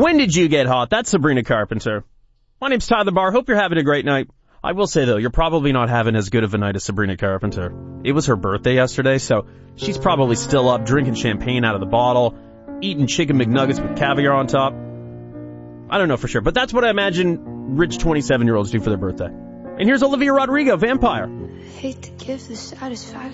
When did you get hot? That's Sabrina Carpenter. My name's Tyler Barr. Hope you're having a great night. I will say, though, you're probably not having as good of a night as Sabrina Carpenter. It was her birthday yesterday, so she's probably still up drinking champagne out of the bottle, eating chicken McNuggets with caviar on top. I don't know for sure, but that's what I imagine rich 27-year-olds do for their birthday. And here's Olivia Rodrigo, Vampire. Hate to give the satisfaction.